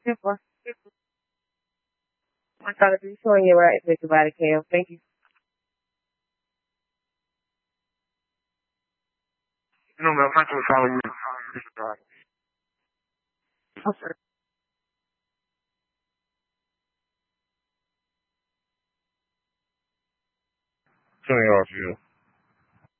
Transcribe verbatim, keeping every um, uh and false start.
Super. I thought it'd be showing you right with your body cam. Thank you. No, ma'am, thank you for calling me. Okay. Turning off you.